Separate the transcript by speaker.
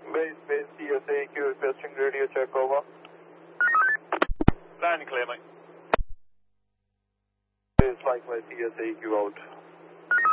Speaker 1: Base, TSAQ requesting radio check over.
Speaker 2: Landing clear, mate.
Speaker 1: Base, likewise, TSAQ out.